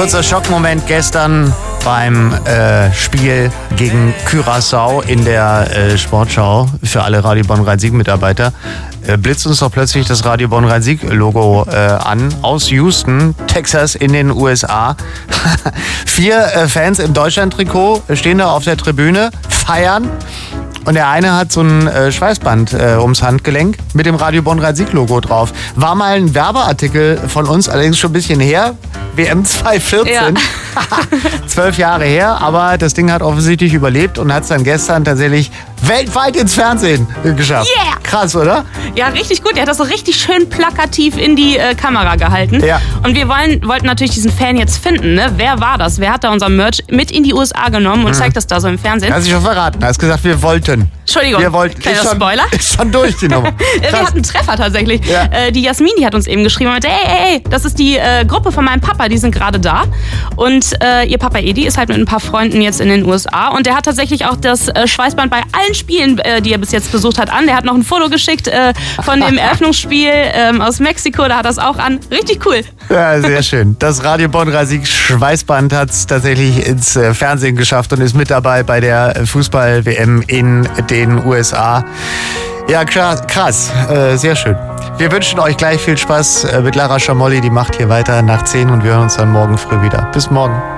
kurzer Schockmoment gestern beim Spiel gegen Curaçao in der Sportschau für alle Radio Bonn-Rhein-Sieg-Mitarbeiter. Blitzt uns doch plötzlich das Radio Bonn-Rhein-Sieg-Logo an aus Houston, Texas in den USA. 4 Fans im Deutschland-Trikot stehen da auf der Tribüne, feiern. Und der eine hat so ein Schweißband ums Handgelenk mit dem Radio Bonn-Rhein-Sieg-Logo drauf. War mal ein Werbeartikel von uns, allerdings schon ein bisschen her. WM 2014. Ja. 12 Jahre her, aber das Ding hat offensichtlich überlebt und hat es dann gestern tatsächlich weltweit ins Fernsehen geschafft. Yeah. Krass, oder? Ja, richtig gut. Er hat das so richtig schön plakativ in die Kamera gehalten. Ja. Und wir wollten natürlich diesen Fan jetzt finden. Ne? Wer war das? Wer hat da unser Merch mit in die USA genommen und zeigt das da so im Fernsehen? Hast du schon verraten. Du hast gesagt, wir wollten. Entschuldigung, wir wollten. Kleiner Spoiler. Ist schon durch die Nummer. Wir hatten einen Treffer tatsächlich. Ja. Die Jasmin, die hat uns eben geschrieben und meinte, ey, das ist die Gruppe von meinem Papa, die sind gerade da. Und ihr Papa Edi ist halt mit ein paar Freunden jetzt in den USA und der hat tatsächlich auch das Schweißband bei allen Spielen, die er bis jetzt besucht hat, an. Der hat noch ein Foto geschickt von dem Eröffnungsspiel aus Mexiko, da hat er es auch an. Richtig cool. Ja, sehr schön. Das Radio Bonn-Rhein-Sieg Schweißband hat es tatsächlich ins Fernsehen geschafft und ist mit dabei bei der Fußball-WM in den USA. Ja, krass. Sehr schön. Wir wünschen euch gleich viel Spaß mit Lara Schamolli. Die macht hier weiter nach 10 und wir hören uns dann morgen früh wieder. Bis morgen.